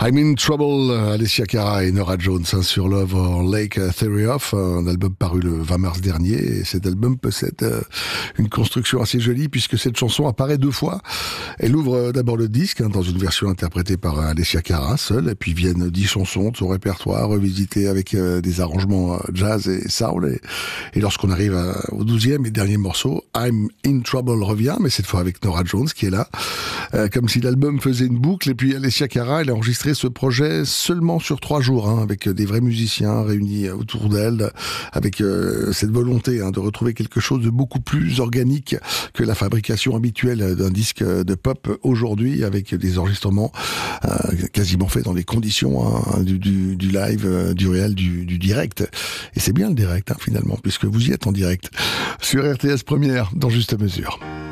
I'm in Trouble, Alessia Cara et Norah Jones sur Love or Lake Theory Of, un album paru le 20 mars dernier. Et cet album possède une construction assez jolie puisque cette chanson apparaît deux fois. Elle ouvre d'abord le disque dans une version interprétée par Alessia Cara seule, et puis viennent 10 chansons de son répertoire revisitées avec des arrangements jazz et soul. Et lorsqu'on arrive au 12e et dernier morceau, I'm in Trouble revient, mais cette fois avec Norah Jones qui est là, comme si l'album faisait une boucle. Et puis Alessia Cara, elle a enregistré ce projet seulement sur 3 jours, avec des vrais musiciens réunis autour d'elle, avec cette volonté de retrouver quelque chose de beaucoup plus organique que la fabrication habituelle d'un disque de pop aujourd'hui, avec des enregistrements quasiment faits dans les conditions du live, du réel, du direct. Et c'est bien le direct finalement, puisque vous y êtes en direct sur RTS Première dans Juste Mesure.